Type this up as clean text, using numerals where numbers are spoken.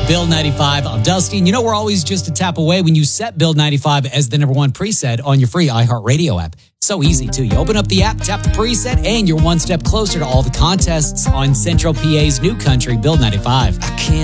Build 95. I'm Dusty. And you know, we're always just a tap away when you set Build 95 as the number one preset on your free iHeartRadio app. So easy, too. You open up the app, tap the preset, and you're one step closer to all the contests on Central PA's new country, Build 95.